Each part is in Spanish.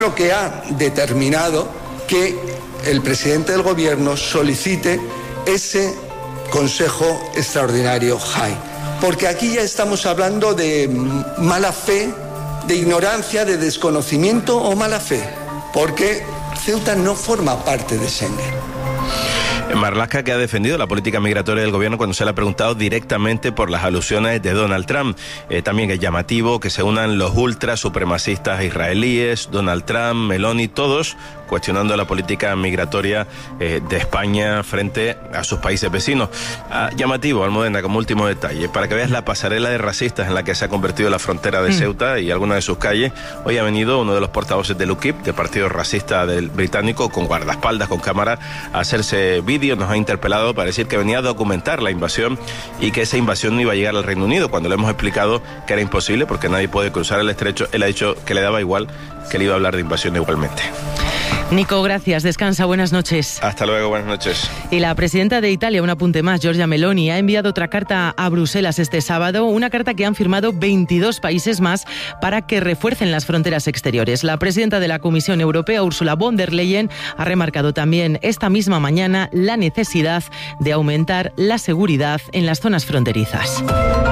Lo que ha determinado que el presidente del Gobierno solicite ese Consejo Extraordinario JAI. Porque aquí ya estamos hablando de mala fe, de ignorancia, de desconocimiento o mala fe. Porque Ceuta no forma parte de Schengen. Marlaska, que ha defendido la política migratoria del gobierno cuando se le ha preguntado directamente por las alusiones de Donald Trump. También es llamativo que se unan los ultras supremacistas israelíes, Donald Trump, Meloni, todos cuestionando la política migratoria de España frente a sus países vecinos. Llamativo, Almudena, como último detalle, para que veas la pasarela de racistas en la que se ha convertido la frontera de Ceuta y algunas de sus calles. Hoy ha venido uno de los portavoces del UKIP, del partido racista del británico, con guardaespaldas, con cámara, a hacerse vídeo. Nos ha interpelado para decir que venía a documentar la invasión y que esa invasión no iba a llegar al Reino Unido, cuando le hemos explicado que era imposible porque nadie puede cruzar el estrecho. Él ha dicho que le daba igual, que le iba a hablar de invasión igualmente. Nico, gracias. Descansa. Buenas noches. Hasta luego. Buenas noches. Y la presidenta de Italia, un apunte más, Giorgia Meloni, ha enviado otra carta a Bruselas este sábado, una carta que han firmado 22 países más para que refuercen las fronteras exteriores. La presidenta de la Comisión Europea, Ursula von der Leyen, ha remarcado también esta misma mañana la necesidad de aumentar la seguridad en las zonas fronterizas.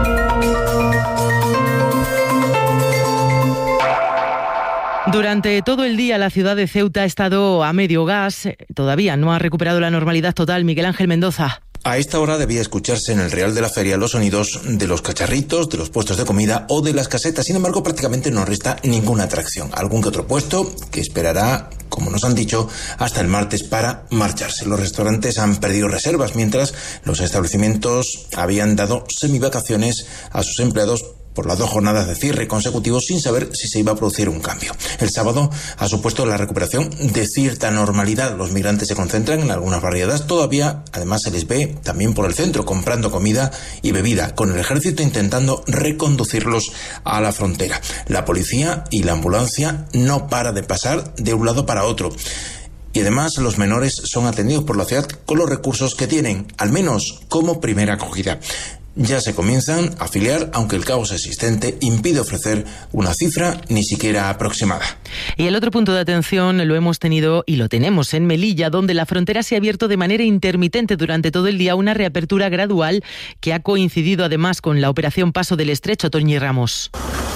Durante todo el día la ciudad de Ceuta ha estado a medio gas. Todavía no ha recuperado la normalidad total. Miguel Ángel Mendoza. A esta hora debía escucharse en el Real de la Feria los sonidos de los cacharritos, de los puestos de comida o de las casetas. Sin embargo, prácticamente no resta ninguna atracción. Algún que otro puesto que esperará, como nos han dicho, hasta el martes para marcharse. Los restaurantes han perdido reservas, mientras los establecimientos habían dado semivacaciones a sus empleados por las 2 jornadas de cierre consecutivos sin saber si se iba a producir un cambio. El sábado ha supuesto la recuperación de cierta normalidad. Los migrantes se concentran en algunas barriadas. Todavía, además, se les ve también por el centro comprando comida y bebida, con el ejército intentando reconducirlos a la frontera. La policía y la ambulancia no para de pasar de un lado para otro. Y además los menores son atendidos por la ciudad con los recursos que tienen, al menos como primera acogida. Ya se comienzan a afiliar, aunque el caos existente impide ofrecer una cifra ni siquiera aproximada. Y el otro punto de atención lo hemos tenido y lo tenemos en Melilla, donde la frontera se ha abierto de manera intermitente durante todo el día, una reapertura gradual que ha coincidido además con la operación Paso del Estrecho. Toñi Ramos.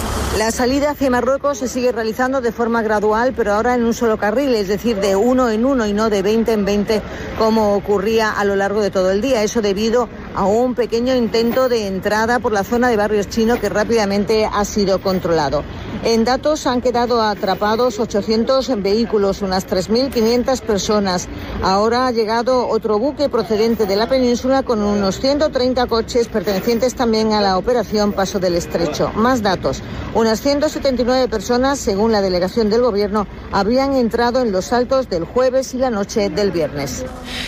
La salida hacia Marruecos se sigue realizando de forma gradual, pero ahora en un solo carril, es decir, de 1 en 1 y no de 20 en 20 como ocurría a lo largo de todo el día. Eso debido a un pequeño intento de entrada por la zona de Barrios Chino que rápidamente ha sido controlado. En datos han quedado atrapados 800 vehículos, unas 3.500 personas. Ahora ha llegado otro buque procedente de la península con unos 130 coches pertenecientes también a la operación Paso del Estrecho. Más datos. Unas 179 personas, según la delegación del Gobierno, habrían entrado en los Altos del jueves y la noche del viernes.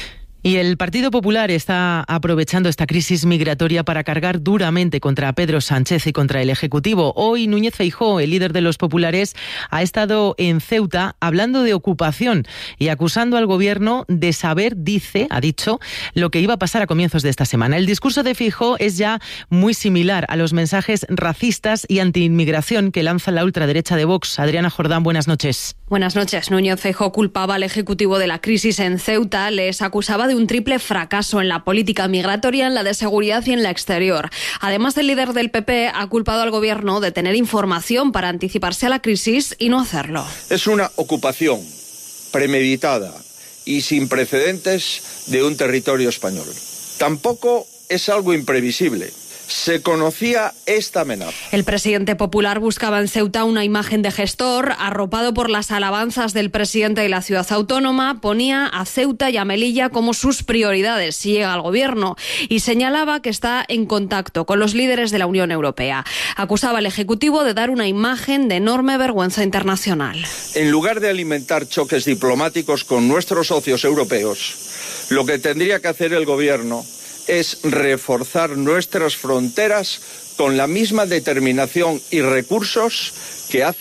Y el Partido Popular está aprovechando esta crisis migratoria para cargar duramente contra Pedro Sánchez y contra el Ejecutivo. Hoy Núñez Feijóo, el líder de los populares, ha estado en Ceuta hablando de ocupación y acusando al Gobierno de saber, ha dicho, lo que iba a pasar a comienzos de esta semana. El discurso de Feijóo es ya muy similar a los mensajes racistas y antiinmigración que lanza la ultraderecha de Vox. Adriana Jordán, buenas noches. Buenas noches. Núñez Feijóo culpaba al Ejecutivo de la crisis en Ceuta, les acusaba de un triple fracaso en la política migratoria, en la de seguridad y en la exterior. Además, el líder del PP ha culpado al Gobierno de tener información para anticiparse a la crisis y no hacerlo. Es una ocupación premeditada y sin precedentes de un territorio español. Tampoco es algo imprevisible. Se conocía esta amenaza. El presidente popular buscaba en Ceuta una imagen de gestor, arropado por las alabanzas del presidente de la ciudad autónoma, ponía a Ceuta y a Melilla como sus prioridades si llega al gobierno y señalaba que está en contacto con los líderes de la Unión Europea. Acusaba al Ejecutivo de dar una imagen de enorme vergüenza internacional. En lugar de alimentar choques diplomáticos con nuestros socios europeos, lo que tendría que hacer el gobierno es reforzar nuestras fronteras con la misma determinación y recursos que hacen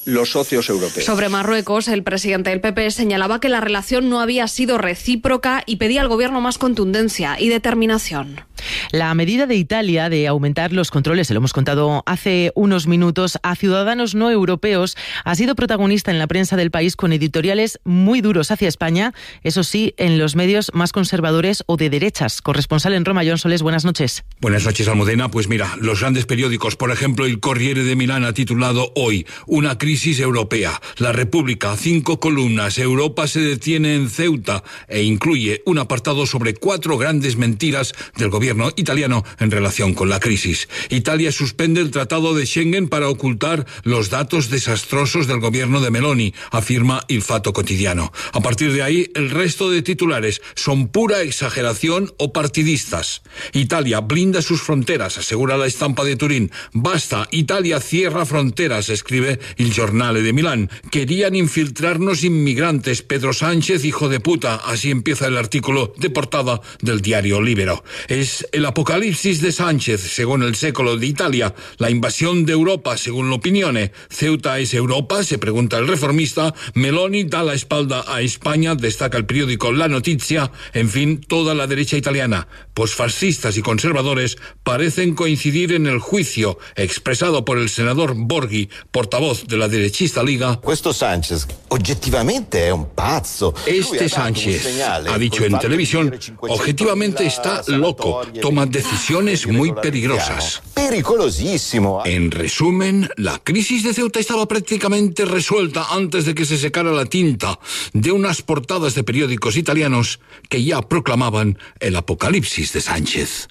los socios europeos. Sobre Marruecos, el presidente del PP señalaba que la relación no había sido recíproca y pedía al gobierno más contundencia y determinación. La medida de Italia de aumentar los controles, se lo hemos contado hace unos minutos, a ciudadanos no europeos ha sido protagonista en la prensa del país con editoriales muy duros hacia España, eso sí, en los medios más conservadores o de derechas. Corresponsal en Roma, John Soles, buenas noches. Buenas noches, Almudena. Pues mira, los grandes periódicos, por ejemplo, el Corriere de Milán ha titulado hoy una crisis europea. La República, 5 columnas, Europa se detiene en Ceuta e incluye un apartado sobre 4 grandes mentiras del gobierno italiano en relación con la crisis. Italia suspende el Tratado de Schengen para ocultar los datos desastrosos del gobierno de Meloni, afirma Il Fatto Quotidiano. A partir de ahí, el resto de titulares son pura exageración o partidistas. Italia blinda sus fronteras, asegura La Stampa de Turín. Basta, Italia cierra fronteras, escribe Il Giornale de Milán. Querían infiltrarnos inmigrantes. Pedro Sánchez, hijo de puta. Así empieza el artículo de portada del diario Libero. Es el apocalipsis de Sánchez, según El Secolo de Italia. La invasión de Europa, según l'Opinione. ¿Ceuta es Europa?, se pregunta el Reformista. Meloni da la espalda a España, destaca el periódico La Notizia. En fin, toda la derecha italiana, posfascistas y conservadores, parecen coincidir en el juicio expresado por el senador Borghi, portavoz de la derechista Liga. Este Sánchez, objetivamente, es un pazzo. Este Sánchez, ha dicho en televisión, objetivamente está loco. Toma decisiones muy peligrosas. Pericolosísimo. En resumen, la crisis de Ceuta estaba prácticamente resuelta antes de que se secara la tinta de unas portadas de periódicos italianos que ya proclamaban el apocalipsis de Sánchez.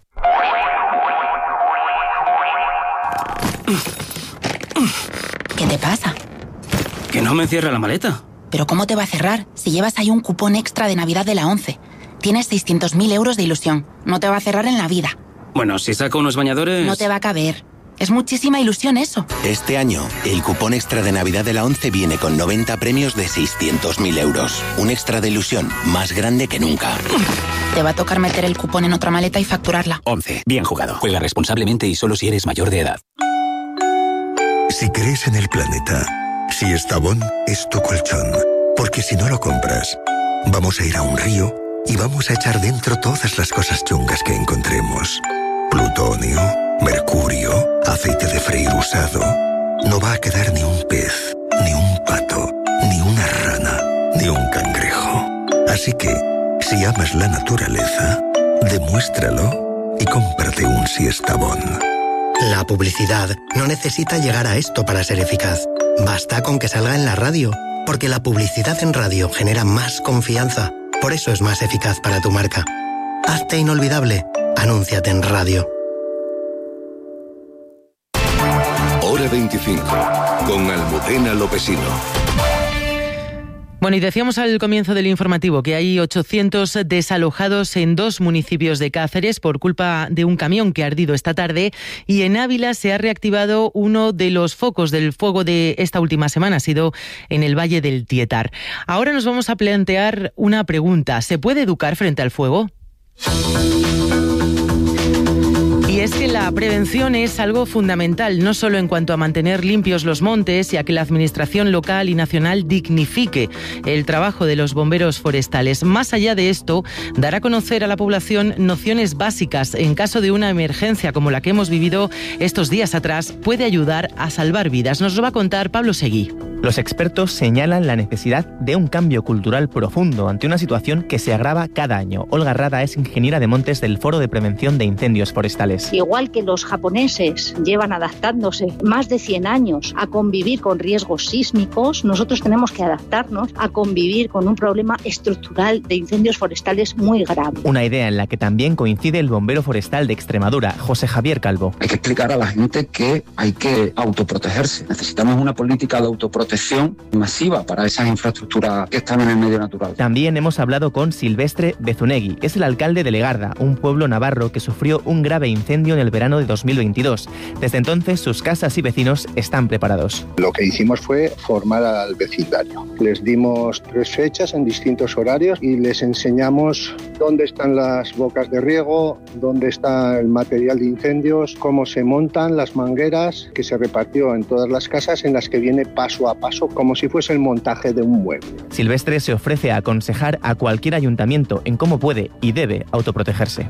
¿Qué te pasa? Que no me cierra la maleta. ¿Pero cómo te va a cerrar si llevas ahí un cupón extra de Navidad de la 11? Tienes 600.000 euros de ilusión. No te va a cerrar en la vida. Bueno, si saco unos bañadores... No te va a caber. Es muchísima ilusión eso. Este año, el cupón extra de Navidad de la 11 viene con 90 premios de 600.000 euros. Un extra de ilusión más grande que nunca. Te va a tocar meter el cupón en otra maleta y facturarla. 11. Bien jugado. Juega responsablemente y solo si eres mayor de edad. Si crees en el planeta, si Estavón es tu colchón. Porque si no lo compras, vamos a ir a un río y vamos a echar dentro todas las cosas chungas que encontremos. Plutonio, mercurio, aceite de freír usado. No va a quedar ni un pez, ni un pato, ni una rana, ni un cangrejo. Así que, si amas la naturaleza, demuéstralo y cómprate un Siestabón. La publicidad no necesita llegar a esto para ser eficaz. Basta con que salga en la radio, porque la publicidad en radio genera más confianza. Por eso es más eficaz para tu marca. Hazte inolvidable. Anúnciate en radio. Hora 25, con Almudena Lopesino. Bueno, y decíamos al comienzo del informativo que hay 800 desalojados en 2 municipios de Cáceres por culpa de un camión que ha ardido esta tarde, y en Ávila se ha reactivado uno de los focos del fuego de esta última semana, ha sido en el Valle del Tietar. Ahora nos vamos a plantear una pregunta: ¿se puede educar frente al fuego? Y es que la prevención es algo fundamental, no solo en cuanto a mantener limpios los montes y a que la administración local y nacional dignifique el trabajo de los bomberos forestales. Más allá de esto, dar a conocer a la población nociones básicas en caso de una emergencia como la que hemos vivido estos días atrás puede ayudar a salvar vidas. Nos lo va a contar Pablo Seguí. Los expertos señalan la necesidad de un cambio cultural profundo ante una situación que se agrava cada año. Olga Rada es ingeniera de montes del Foro de Prevención de Incendios Forestales. Igual que los japoneses llevan adaptándose más de 100 años a convivir con riesgos sísmicos, nosotros tenemos que adaptarnos a convivir con un problema estructural de incendios forestales muy grave. Una idea en la que también coincide el bombero forestal de Extremadura, José Javier Calvo. Hay que explicar a la gente que hay que autoprotegerse. Necesitamos una política de autoprotección masiva para esas infraestructuras que están en el medio natural. También hemos hablado con Silvestre Bezunegui, es el alcalde de Legarda, un pueblo navarro que sufrió un grave incendio incendio en el verano de 2022. Desde entonces, sus casas y vecinos están preparados. Lo que hicimos fue formar al vecindario. Les dimos 3 fechas en distintos horarios y les enseñamos dónde están las bocas de riego, dónde está el material de incendios, cómo se montan las mangueras, que se repartió en todas las casas, en las que viene paso a paso, como si fuese el montaje de un mueble. Silvestre se ofrece a aconsejar a cualquier ayuntamiento en cómo puede y debe autoprotegerse.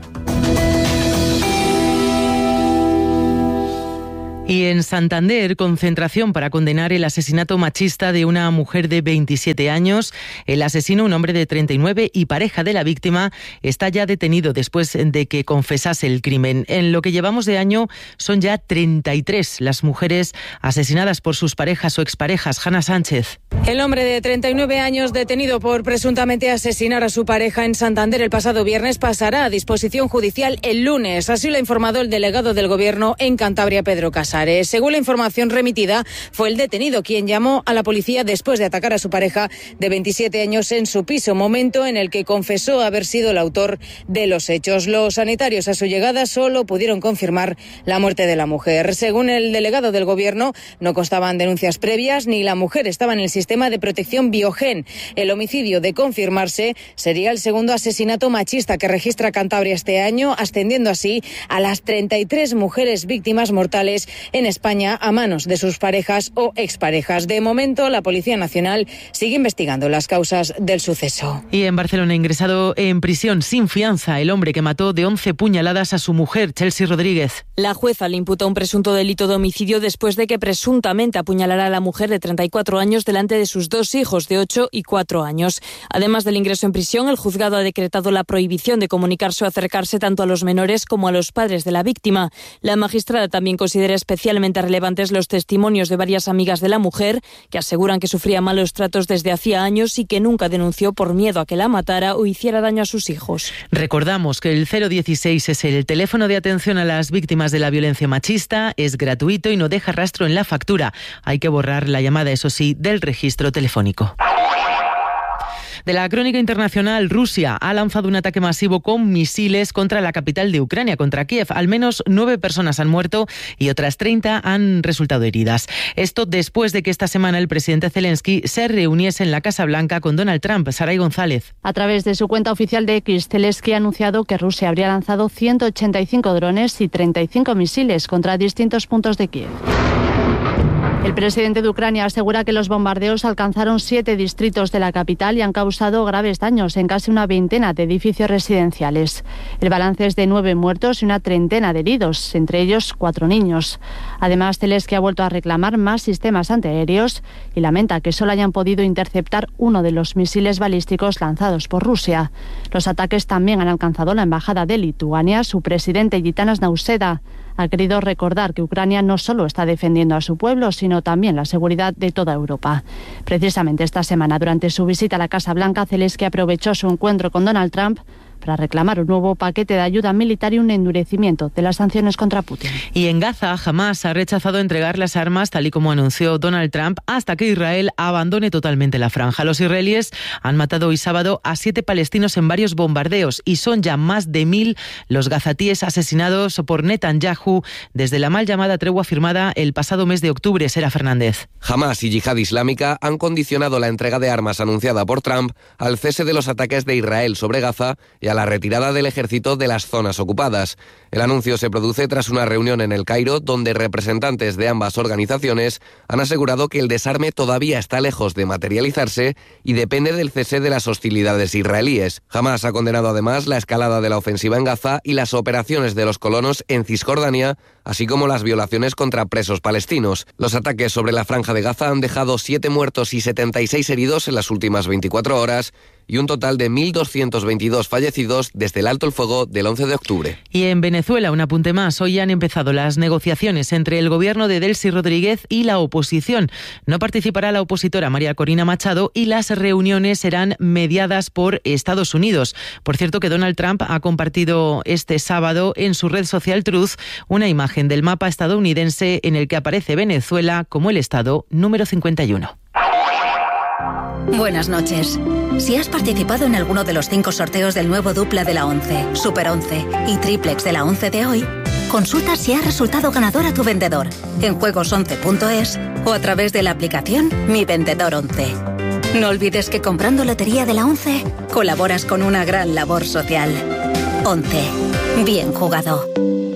Y en Santander, concentración para condenar el asesinato machista de una mujer de 27 años. El asesino, un hombre de 39 y pareja de la víctima, está ya detenido después de que confesase el crimen. En lo que llevamos de año son ya 33 las mujeres asesinadas por sus parejas o exparejas. Hanna Sánchez. El hombre de 39 años, detenido por presuntamente asesinar a su pareja en Santander el pasado viernes, pasará a disposición judicial el lunes. Así lo ha informado el delegado del Gobierno en Cantabria, Pedro Casares. Según la información remitida, fue el detenido quien llamó a la policía después de atacar a su pareja de 27 años en su piso, momento en el que confesó haber sido el autor de los hechos. Los sanitarios a su llegada solo pudieron confirmar la muerte de la mujer. Según el delegado del Gobierno, no constaban denuncias previas ni la mujer estaba en el sistema de protección Biogen. El homicidio, de confirmarse, sería el segundo asesinato machista que registra Cantabria este año, ascendiendo así a las 33 mujeres víctimas mortales en España a manos de sus parejas o exparejas. De momento, la Policía Nacional sigue investigando las causas del suceso. Y en Barcelona, ingresado en prisión sin fianza el hombre que mató de 11 puñaladas a su mujer, Chelsea Rodríguez. La jueza le imputó un presunto delito de homicidio después de que presuntamente apuñalara a la mujer de 34 años delante de sus 2 hijos de 8 y 4 años. Además del ingreso en prisión, el juzgado ha decretado la prohibición de comunicarse o acercarse tanto a los menores como a los padres de la víctima. La magistrada también considera especialmente relevantes los testimonios de varias amigas de la mujer que aseguran que sufría malos tratos desde hacía años y que nunca denunció por miedo a que la matara o hiciera daño a sus hijos. Recordamos que el 016 es el teléfono de atención a las víctimas de la violencia machista, es gratuito y no deja rastro en la factura. Hay que borrar la llamada, eso sí, del registro telefónico. De la crónica internacional, Rusia ha lanzado un ataque masivo con misiles contra la capital de Ucrania, contra Kiev. Al menos 9 personas han muerto y otras 30 han resultado heridas. Esto después de que esta semana el presidente Zelensky se reuniese en la Casa Blanca con Donald Trump. Saray González. A través de su cuenta oficial de X, Zelensky ha anunciado que Rusia habría lanzado 185 drones y 35 misiles contra distintos puntos de Kiev. El presidente de Ucrania asegura que los bombardeos alcanzaron 7 distritos de la capital y han causado graves daños en casi una veintena de edificios residenciales. El balance es de 9 muertos y una treintena de heridos, entre ellos 4 niños. Además, Zelensky ha vuelto a reclamar más sistemas antiaéreos y lamenta que solo hayan podido interceptar uno de los misiles balísticos lanzados por Rusia. Los ataques también han alcanzado la embajada de Lituania. Su presidente, Gitanas Nausėda, ha querido recordar que Ucrania no solo está defendiendo a su pueblo, sino también la seguridad de toda Europa. Precisamente esta semana, durante su visita a la Casa Blanca, Zelensky aprovechó su encuentro con Donald Trump para reclamar un nuevo paquete de ayuda militar y un endurecimiento de las sanciones contra Putin. Y en Gaza, Hamás ha rechazado entregar las armas, tal y como anunció Donald Trump, hasta que Israel abandone totalmente la franja. Los israelíes han matado hoy sábado a 7 palestinos en varios bombardeos y son ya más de 1000 los gazatíes asesinados por Netanyahu desde la mal llamada tregua firmada el pasado mes de octubre. Sera Fernández. Hamás y Yihad Islámica han condicionado la entrega de armas anunciada por Trump al cese de los ataques de Israel sobre Gaza y a la retirada del ejército de las zonas ocupadas. El anuncio se produce tras una reunión en El Cairo, donde representantes de ambas organizaciones han asegurado que el desarme todavía está lejos de materializarse y depende del cese de las hostilidades israelíes. Hamás ha condenado además la escalada de la ofensiva en Gaza y las operaciones de los colonos en Cisjordania, así como las violaciones contra presos palestinos. Los ataques sobre la franja de Gaza han dejado 7 muertos y 76 heridos en las últimas 24 horas y un total de 1.222 fallecidos desde el alto el fuego del 11 de octubre. Y en Venezuela, un apunte más. Hoy han empezado las negociaciones entre el gobierno de Delcy Rodríguez y la oposición. No participará la opositora María Corina Machado y las reuniones serán mediadas por Estados Unidos. Por cierto, que Donald Trump ha compartido este sábado en su red social Truth una imagen del mapa estadounidense en el que aparece Venezuela como el estado número 51. Buenas noches. Si has participado en alguno de los 5 sorteos del nuevo dupla de la 11, Super 11 y Triplex de la 11 de hoy, consulta si ha resultado ganador a tu vendedor en juegos11.es o a través de la aplicación Mi Vendedor 11. No olvides que comprando Lotería de la 11 colaboras con una gran labor social. 11. Bien jugado.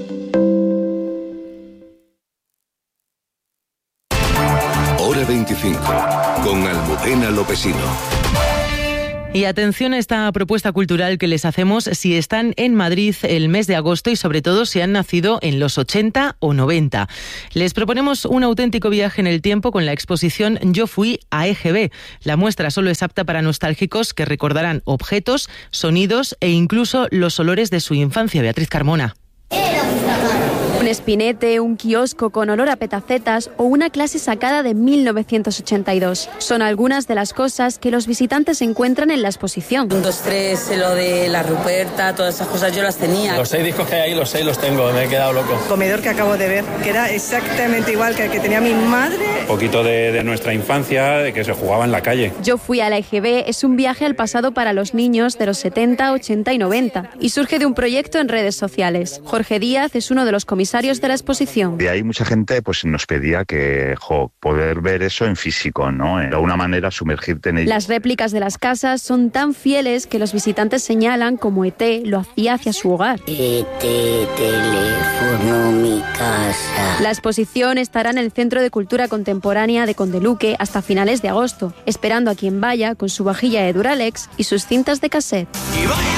Hora 25, con Almudena Lopesino. Y atención a esta propuesta cultural que les hacemos si están en Madrid el mes de agosto y sobre todo si han nacido en los 80 o 90. Les proponemos un auténtico viaje en el tiempo con la exposición Yo fui a EGB. La muestra solo es apta para nostálgicos que recordarán objetos, sonidos e incluso los olores de su infancia. Beatriz Carmona. Un espinete, un kiosco con olor a petacetas o una clase sacada de 1982. Son algunas de las cosas que los visitantes encuentran en la exposición. 1, 2, 3, lo de la Ruperta, todas esas cosas yo las tenía. Los 6 discos que hay ahí, los 6 los tengo, me he quedado loco. El comedor que acabo de ver, que era exactamente igual que el que tenía mi madre. Un poquito de nuestra infancia, de que se jugaba en la calle. Yo fui a la EGB es un viaje al pasado para los niños de los 70, 80 y 90 y surge de un proyecto en redes sociales. Jorge Díaz es uno de los comisarios de la exposición. De ahí mucha gente pues nos pedía que poder ver eso en físico, ¿no? De alguna manera sumergirte en ello. Las réplicas de las casas son tan fieles que los visitantes señalan como ET lo hacía hacia su hogar. ET, teléfono, mi casa. La exposición estará en el Centro de Cultura Contemporánea de Condeluque hasta finales de agosto, esperando a quien vaya con su vajilla de Duralex y sus cintas de cassette.